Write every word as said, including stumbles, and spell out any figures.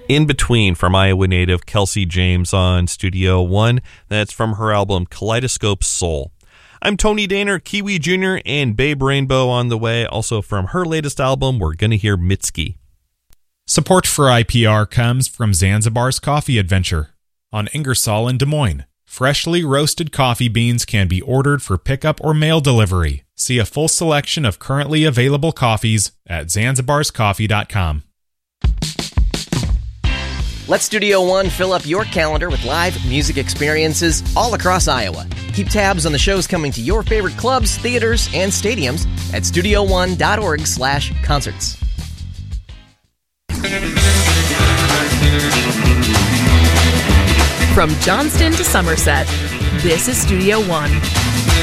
In Between from Iowa native Kelsey James on Studio One. That's from her album Kaleidoscope Soul. I'm Tony Daner, Kiwi Junior, and Babe Rainbow on the way. Also from her latest album, we're going to hear Mitski. Support for I P R comes from Zanzibar's Coffee Adventure on Ingersoll in Des Moines. Freshly roasted coffee beans can be ordered for pickup or mail delivery. See a full selection of currently available coffees at zanzibars coffee dot com. Let Studio One fill up your calendar with live music experiences all across Iowa. Keep tabs on the shows coming to your favorite clubs, theaters, and stadiums at studio one dot org slash concerts. From Johnston to Somerset, this is Studio One.